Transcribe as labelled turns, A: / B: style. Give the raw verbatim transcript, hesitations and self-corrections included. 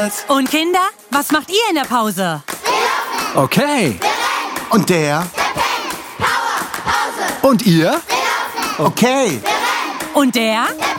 A: gelernt.
B: Und Kinder, was macht ihr in der Pause?
A: Okay.
C: Und der?
A: Und ihr?
C: Okay.
B: Und der?